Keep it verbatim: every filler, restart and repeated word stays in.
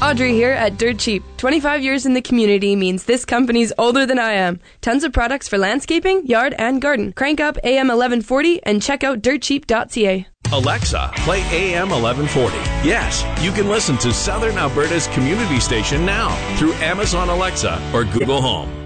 Audrey here at Dirt Cheap. twenty-five years in the community means this company's older than I am. Tons of products for landscaping, yard, and garden. Crank up A M eleven forty and check out dirt cheap dot c a. Alexa, play A M eleven forty. Yes, you can listen to Southern Alberta's community station now through Amazon Alexa or Google Home.